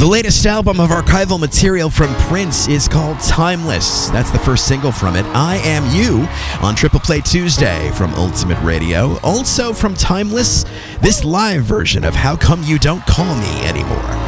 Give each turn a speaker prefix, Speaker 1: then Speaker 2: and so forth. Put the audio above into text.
Speaker 1: The latest album of archival material from Prince is called Timeless. That's the first single from it. I Am You on Triple Play Tuesday from Ultimate Radio. Also from Timeless, this live version of How Come You Don't Call Me Anymore.